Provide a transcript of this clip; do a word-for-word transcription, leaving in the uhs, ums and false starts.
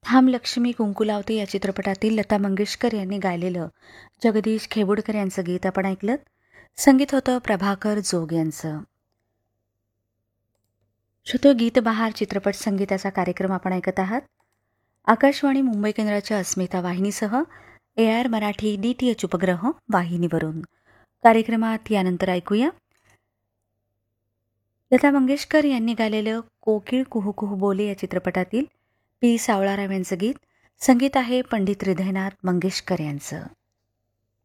हम लक्ष्मी कुंकू लावते या चित्रपटातील लता मंगेशकर यांनी गायलेलं जगदीश खेबुडकर यांचं गीत आपण ऐकलं. संगीत होतं प्रभाकर जोग यांचं. श्रोतो, गीत बहार चित्रपट संगीताचा कार्यक्रम आपण ऐकत आहात. आकाशवाणी मुंबई केंद्राच्या अस्मिता वाहिनीसह A R Marathi D T H उपग्रह वाहिनीवरून. कार्यक्रमात यानंतर ऐकूया लता मंगेशकर यांनी गायलेलं कोकिळ कुहू कुहू बोले या चित्रपटातील पी सावळाराव यांचं गीत. संगीत आहे पंडित हृदयनाथ मंगेशकर यांचं.